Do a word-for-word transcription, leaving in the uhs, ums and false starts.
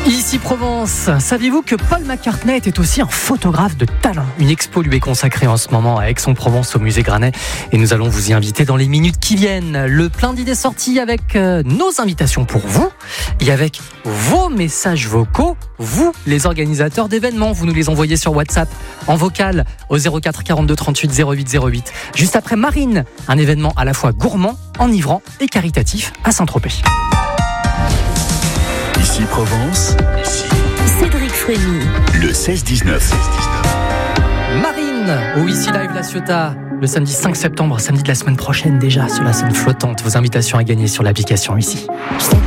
Ici Provence, saviez-vous que Paul McCartney était aussi un photographe de talent ? Une expo lui est consacrée en ce moment à Aix-en-Provence au musée Granet et nous allons vous y inviter dans les minutes qui viennent. Le plein d'idées sorties avec euh, nos invitations pour vous et avec vos messages vocaux, vous les organisateurs d'événements, vous nous les envoyez sur WhatsApp en vocal au zéro quatre quarante-deux trente-huit zéro huit zéro huit. Juste après Marine, un événement à la fois gourmand, enivrant et caritatif à Saint-Tropez. Ici Provence, Cédric Frémy, le seize dix-neuf. Marine, au Ici Live La Ciotat, le samedi cinq septembre, samedi de la semaine prochaine déjà, sur la scène flottante. Vos invitations à gagner sur l'application Ici.